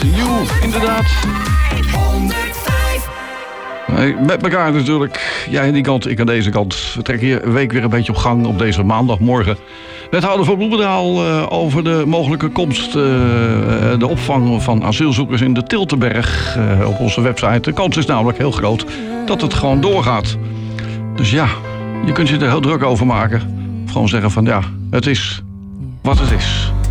You, inderdaad. 105. Met elkaar natuurlijk. Jij aan die kant, ik aan deze kant. We trekken hier een week weer een beetje op gang op deze maandagmorgen. Wethouder van Bloemendaal over de mogelijke komst, de opvang van asielzoekers in de Tiltenberg op onze website. De kans is namelijk heel groot dat het gewoon doorgaat. Dus ja, je kunt je er heel druk over maken. Of gewoon zeggen van ja, het is wat het is.